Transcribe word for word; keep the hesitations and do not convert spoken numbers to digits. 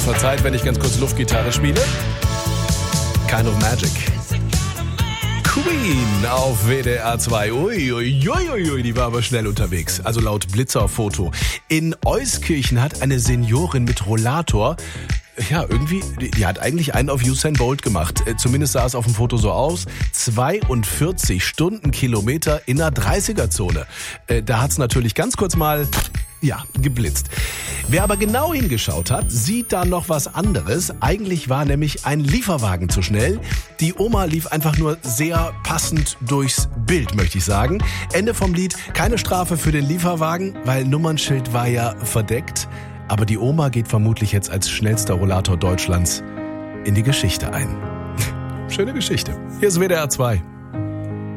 verzeiht, wenn ich ganz kurz Luftgitarre spiele. Kind of Magic. Queen auf W D R zwei. Ui, ui, ui, ui, die war aber schnell unterwegs. Also laut Blitzer-Foto. In Euskirchen hat eine Seniorin mit Rollator, ja, irgendwie, die hat eigentlich einen auf Usain Bolt gemacht. Zumindest sah es auf dem Foto so aus. zweiundvierzig Stundenkilometer in der dreißiger-Zone. Da hat's natürlich ganz kurz mal... Ja, geblitzt. Wer aber genau hingeschaut hat, sieht da noch was anderes. Eigentlich war nämlich ein Lieferwagen zu schnell. Die Oma lief einfach nur sehr passend durchs Bild, möchte ich sagen. Ende vom Lied, keine Strafe für den Lieferwagen, weil Nummernschild war ja verdeckt. Aber die Oma geht vermutlich jetzt als schnellster Rollator Deutschlands in die Geschichte ein. Schöne Geschichte. Hier ist W D R zwei.